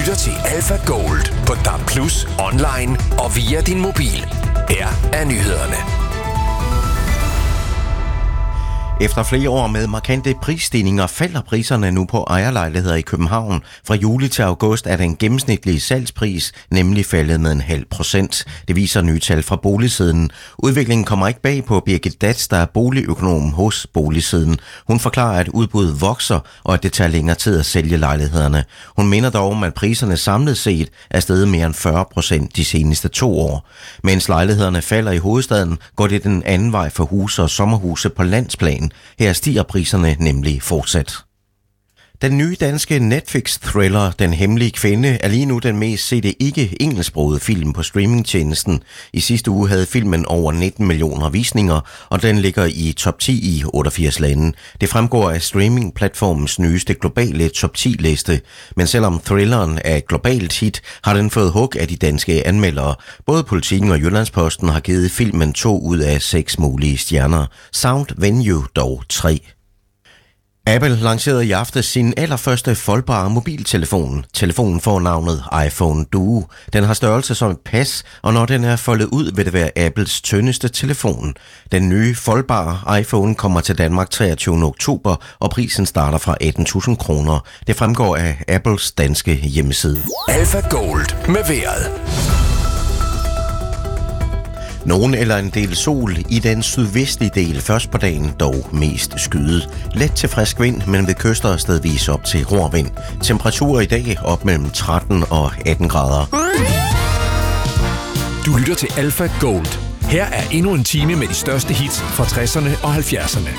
lytter til Alpha Gold på DAB+, online og via din mobil. Her er nyhederne. Efter flere år med markante prisstigninger falder priserne nu på ejerlejligheder i København. Fra juli til august er den gennemsnitlige salgspris nemlig faldet med 0,5%. Det viser nye tal fra Boligsiden. Udviklingen kommer ikke bag på Birgit Datz, der er boligøkonom hos Boligsiden. Hun forklarer, at udbuddet vokser, og at det tager længere tid at sælge lejlighederne. Hun mener dog om, at priserne samlet set er steget mere end 40% de seneste 2 år. Mens lejlighederne falder i hovedstaden, går det den anden vej for huse og sommerhuse på landsplan. Her stiger priserne nemlig fortsat. Den nye danske Netflix-thriller Den Hemmelige Kvinde er lige nu den mest sete ikke-engelsksprogede film på streamingtjenesten. I sidste uge havde filmen over 19 millioner visninger, og den ligger i top 10 i 88 lande. Det fremgår af streamingplatformens nyeste globale top 10-liste. Men selvom thrilleren er et globalt hit, har den fået hug af de danske anmeldere. Både Politiken og Jyllandsposten har givet filmen 2 ud af 6 mulige stjerner. Sound Venue dog 3. Apple lancerede i aftes sin allerførste foldbare mobiltelefon. Telefonen får navnet iPhone Duo. Den har størrelse som et pas, og når den er foldet ud, vil det være Apples tyndeste telefon. Den nye foldbare iPhone kommer til Danmark 23. oktober, og prisen starter fra 18.000 kroner. Det fremgår af Apples danske hjemmeside. Alpha Gold med vejret. Nogen eller en del sol i den sydvestlige del først på dagen, dog mest skyet. Let til frisk vind, men ved kyster stedvis op til rorvind. Temperaturer i dag op mellem 13 og 18 grader. Du lytter til Alpha Gold. Her er endnu en time med de største hits fra 60'erne og 70'erne.